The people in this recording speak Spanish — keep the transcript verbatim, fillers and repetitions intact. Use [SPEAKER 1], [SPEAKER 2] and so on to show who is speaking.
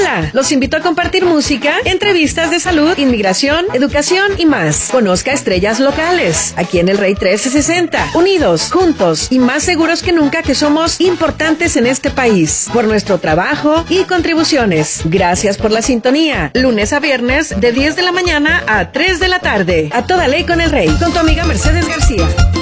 [SPEAKER 1] Hola, los invito a compartir música, entrevistas de salud, inmigración, educación y más. Conozca estrellas locales, aquí en el Rey trece sesenta. Unidos, juntos y más seguros que nunca que somos importantes en este país. Por nuestro trabajo y contribuciones. Gracias por la sintonía. Lunes a viernes de diez de la mañana a tres de la tarde. A toda ley con el Rey. Con tu amiga Mercedes García.